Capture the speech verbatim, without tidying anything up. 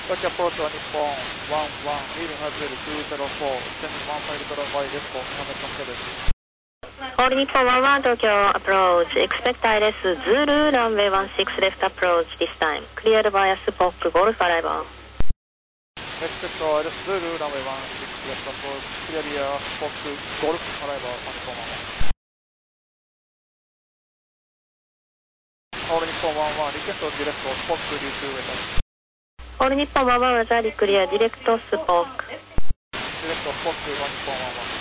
Dutch approach on Nippon one one, leaving hotel two zero four, sending one five zero by Desco, Mohammed Mosque です。 All Nippon one one Tokyo approach, expect I L S Zulu, runway one six left approach this time, cleared via Spock, Golf arrival. Expect I L S Zulu, runway one six left approach, clear via Spock, Golf arrival on Nippon one one. All Nippon one one, request direct Spock D two west. All Nippon one one, Azari clear, direct Spock. Direct Spock on Nippon one one.